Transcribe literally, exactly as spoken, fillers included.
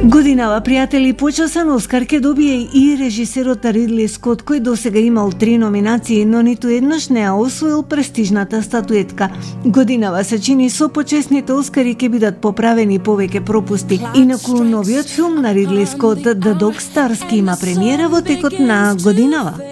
Годинава, пријатели, почасен Оскар ќе добие и режисерот Ридли Скот, кој досега имал три номинации, но ниту еднаш не ја освоил престижната статуетка. Годинава се чини со почесните Оскари ќе бидат поправени повеќе пропусти. Инаку новиот филм на Ридли Скот, The Dog Stars, ки има премиера во текот на годинава.